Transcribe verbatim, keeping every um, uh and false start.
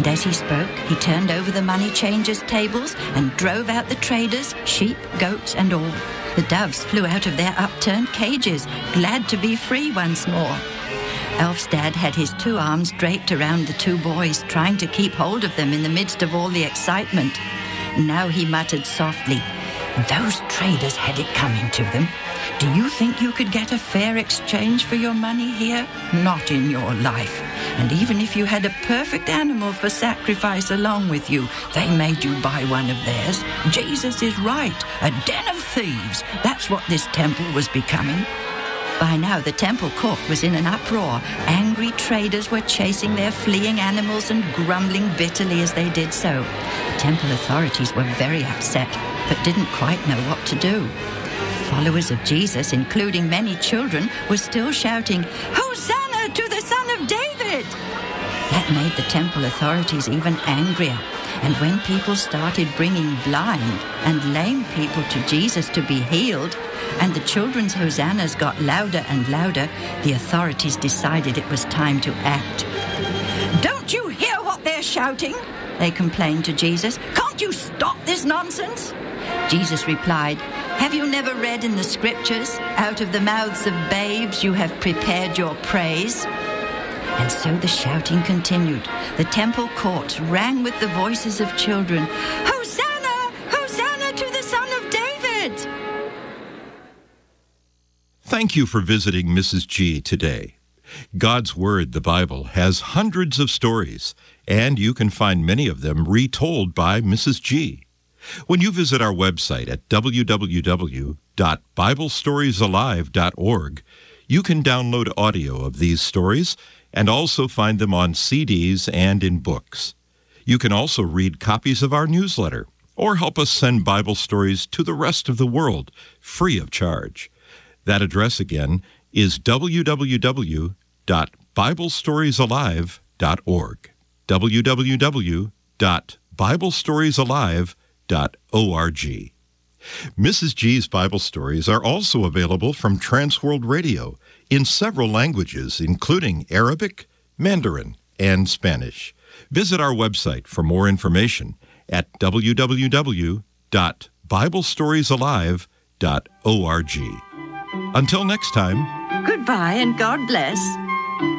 as he spoke, he turned over the money changers' tables and drove out the traders, sheep, goats, and all. The doves flew out of their upturned cages, glad to be free once more. Elf's dad had his two arms draped around the two boys, trying to keep hold of them in the midst of all the excitement. Now he muttered softly, "Those traders had it coming to them. Do you think you could get a fair exchange for your money here? Not in your life. And even if you had a perfect animal for sacrifice along with you, they made you buy one of theirs. Jesus is right. A den of thieves. That's what this temple was becoming." By now, the temple court was in an uproar. Angry traders were chasing their fleeing animals and grumbling bitterly as they did so. The temple authorities were very upset, but didn't quite know what to do. Followers of Jesus, including many children, were still shouting, "Hosanna to the Son of David!" That made the temple authorities even angrier. And when people started bringing blind and lame people to Jesus to be healed, and the children's hosannas got louder and louder, the authorities decided it was time to act. "Don't you hear what they're shouting?" they complained to Jesus. "Can't you stop this nonsense?" Jesus replied, "Have you never read in the scriptures, 'Out of the mouths of babes you have prepared your praise'?" And so the shouting continued. The temple courts rang with the voices of children. "Hosanna! Hosanna to the Son of David!" Thank you for visiting Missus G today. God's Word, the Bible, has hundreds of stories, and you can find many of them retold by Missus G. When you visit our website at w w w dot bible stories alive dot org, you can download audio of these stories and also find them on C Ds and in books. You can also read copies of our newsletter or help us send Bible stories to the rest of the world free of charge. That address again is w w w dot bible stories alive dot org. w w w dot bible stories alive dot org. Missus G's Bible stories are also available from Transworld Radio in several languages, including Arabic, Mandarin, and Spanish. Visit our website for more information at w w w dot bible stories alive dot org. Until next time, Goodbye and God bless.